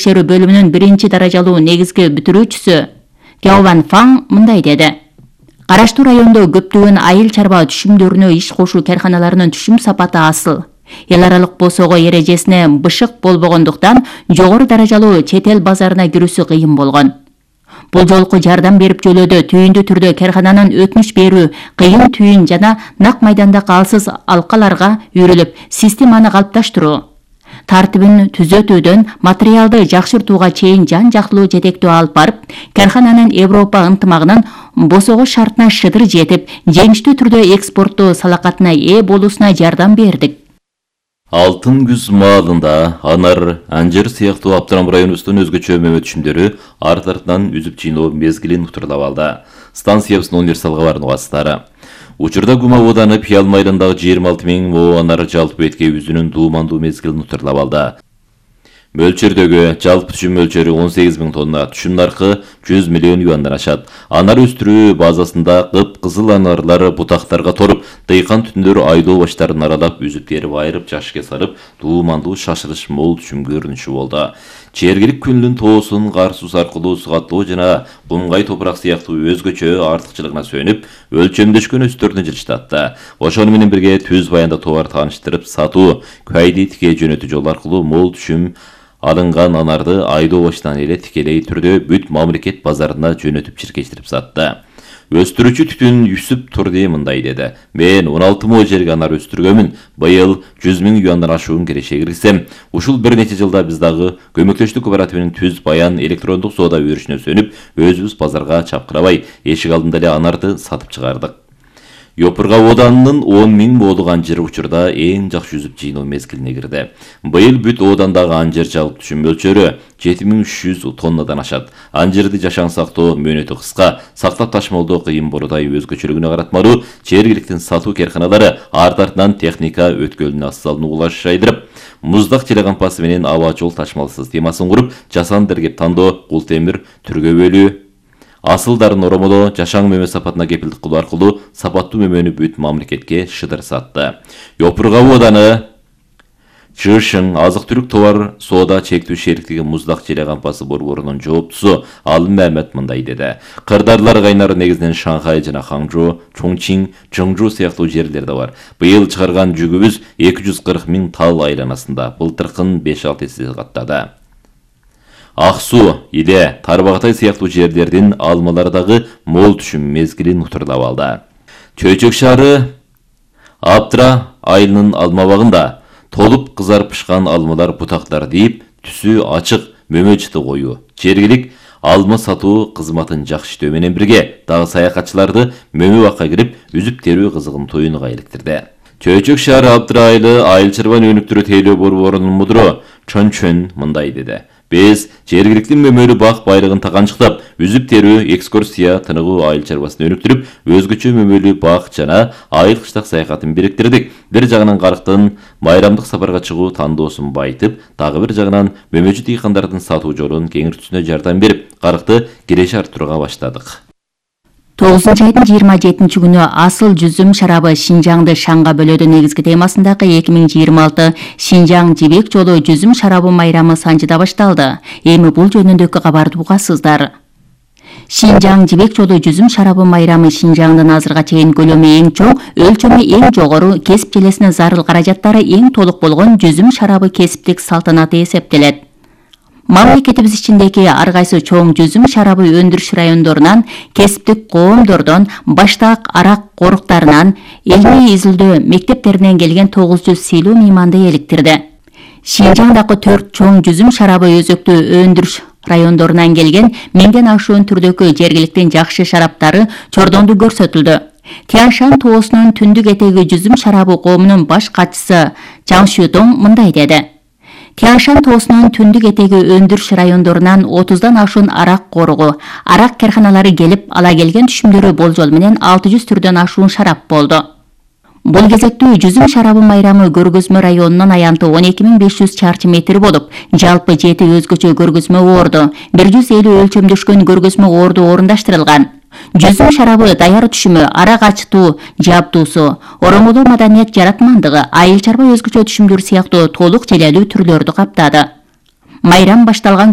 текшерүү бөлүмүнүн 1-даражалуу негизги бүтүрүүчүсү Гяован Фаң мындай деди. Караштуу райондо көптөгөн айыл чарба түшүмдөрүнө иш кошуу карканаларынын түшүм сапаты асыл. Эл аралык босого эрежесине бышык болбогондуктан жогору даражалуу чет эл базарына кирүүсү кыйын болгон. Бул жолку жардам берип жөлөөдө түйүндүү түрдө каркананын өтүнүч берүү, кыйын түйүн жана нак майдандагы алсыз алкаларга үйрүлүп, системаны калыпташтыруу, тартибин түзөтүүдөн материалды жакшыртууга чейин жан-жактылуу жетектөө алып барып, каркананын Европа ынтымагынын босого шартына шыдыр жетип, жеңиштүү түрдө экспорттоо салакатына ээ болуусуна жардам бердик. Алтын күз маалында анар, анжыр сыяктуу Абдырам районубуздун өзгөчө мөмө түшүмдөрү арт-артынан үзүп жыйноо мезгилин утурлап алды. Станциябыздын универсал кабарын угасыздары. Учурда Гума ооданы Пиял майылындагы 26 000 мо анар жалпы бетке үзүнүн дуумандуу мезгилин утурлап алды. Мөлчөрдөгү жалпы түшүм мөлчөрү 18 000 тонна, түшүм наркы 100 миллион юандан ашат. Анар өстүрүү базасында кып-кызыл анарлары бутактарга торуп, дыйкан түтүндөр айдоо баштарын аралап, үзүп терип айырып жашыкка салып, дуумандуу шашылыш мол түшүм көрүнүшү болду. Чергилик күндүн тоосун кар суу аркылуу сугаттоо жана кумгай топурак сыяктуу өзгөчө артыкчылыгына сүйөнүп, өлчөмдөшкөн өстөрүнө жылыштатты. Ошону менен бирге түз баянда товар тааныштырып сатуу, кайди тике жөнөтүү жол аркылуу мол түшүм алынган анарды айдоо баштан эле тикелей түрдө бүт мамлекет базарына жөнөтүп чиркештирип сатты. Өстүрүүчү Түтүн Юсуп Турди мындай деди. Мен 16 мо жерге анар өстүргөмүн. Быйыл 100 000 юандан ашуун кереше киргизсем, ушул бир нече жылда биз дагы көмөктөштүк кооперативинин түз баян электрондук соода өрүшүнө сөнүп, өзүбүз базарга чапкырабай, эшик алдында эле анарды сатып чыгардык. Йопурга ооданынын 10 000 моолук анжыры учурда эң жакшы үзүп жыйноо мезгилине кирди. Быйыл бүт оодандагы анжыр жалпы түшүм мөлчөрү 7300 тоннадан ашат. Анжырды жашаң сактоо мөөнөтү кыска, сактап ташымалдоо кыйын болудай өзгөчөлүгүнө каратмалуу жергиликтин сатуу карканалары арт-артынан техника өткөлүнө салынуу кулаш жайдырып, муздак телекомпасы менен аба жол ташмал системасын куруп, жасанды дергеп тандоо, кул темир, түргө бөлүү, асылдарын оромолоо, жашаң мөмө сапатына кепилдик кылуу аркылуу сапаттуу мөмөнү бүт мамлекетке шыдыр сатты. Йопурга ооданы Чышын азык-түлүк товар соода чектүү шериктиги муздак телекомпасы борборунун жооптусу Алым Мамед мындай деди. Кырдаарлар кайнар негизинен Шанхай жана Ханчжоу, Чоңчин, Чоңжу сыяктуу жерлерде бар. Быйыл чыгарган жүгүбүз 240 000 тал айланасында, былтыркын 5-6 эсе каттады. Аксу, Иле, Тарбагатай сыяктуу жерлердин алмалары дагы мол түшүм мезгилин утурлап алды. Чөйчөк шаары Абдыра айылынын алма багында толуп кызарып пышкан алмалар бутактар дейип, түсү ачык мөмө жыты коюу. Жергилик алма сатуу кызматын жакшы иштөө менен бирге дагы саякатчыларды мөмө бакка кирип, үзүп терүү кызыгын тоюнуга иликтирди. Чөйчөк шаары Абдыра айылы айыл чарба өнүктүрүү тейлөө борборунун мудуру Чончөн мындай деди. Биз жергиликтин мөмөлүү бак байлыгын таканчыктап, үзүп терүү, экскурсия, тыныгуу айыл чарбасын өнүктүрүп, өзгөчө мөмөлүү бак жана айыл кыштак саякатын бириктирдик. Бир жагынан карыктын майрамдык сапарга чыгуу тандоосун байытып, дагы бир жагынан мөмөчү дыйкандардын сатуу жолун кеңиртүүсүнө жардам берип, карыкты киреше арттырууга баштадык. 9-айдын 27 күнү асыл жүзүм шарабы Шинжаңды шаңга бөлөдү негизги темасындагы 2026 Шинжаң жибек жолу жүзүм шарабы майрамы Санжыда башталды. Эми бул жөнүндөгү кабарды угасыздар. Шинжаң жибек жолу жүзүм шарабы майрамы Шинжаңдын азырга чейин көлөмү эң чоң, өлчөмү эң жогору, кесип желесине зарыл каражаттары эң толук болгон жүзүм шарабы кесиптик салтанаты эсептелет. Мамлекетибиз ичиндеги ар кайсы чоң жүзүм шарабы өндүрүш райондорунан, кесиптик коомдордон, баштак арак коруктарынан, илмий изилдөө мектептеринен келген 900 сыйлуу мейманды эликтирди. Шинжаңдагы 4 чоң жүзүм шарабы өзөктүү өндүрүш райондорунан келген 1000ден ашуун түрдөгү жергиликтин жакшы шараптары чордонду көрсөтүлдү. Тяншан тоосунун түндүк этеги жүзүм шарабы коомунун баш катчысы Чаң Шүтоң мындай деди. Тяншан тоосунун түндүк этеги өндүрүш райондорунан 30дан ашуун арак коругу, арак карканалары келип, ала келген түшүмдөрү болжол менен 600 түрдөн ашуун шарап болду. Бул кезектүү жүзүм шарабы майрамы көргөзмө районунун аянты 12500 чарчы метр болуп, жалпы 7 өзгөчө көргөзмө орду, 150 өлчөмдөшкөн көргөзмө орду орундаштырылган. Жүзүм шарабы даяр түшүмү, арак ачтуу, жабдуусу, оромолоо маданият жаратмандыгы, айыл чарба өзгөчө түшүмдөр сыяктуу толук желелүү түрлөрдү каптады. Майрам башталган